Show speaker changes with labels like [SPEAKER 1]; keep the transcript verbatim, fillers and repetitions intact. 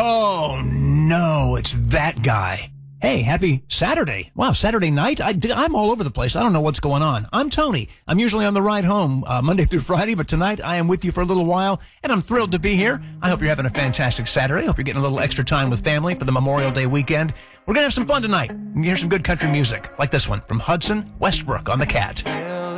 [SPEAKER 1] Oh, no, it's that guy. Hey, happy Saturday. Wow, Saturday night? I, I'm all over the place. I don't know what's going on. I'm Tony. I'm usually on the ride home uh, Monday through Friday, but tonight I am with you for a little while, and I'm thrilled to be here. I hope you're having a fantastic Saturday. I hope you're getting a little extra time with family for the Memorial Day weekend. We're going to have some fun tonight. You can hear some good country music, like this one from Hudson Westbrook on the Cat.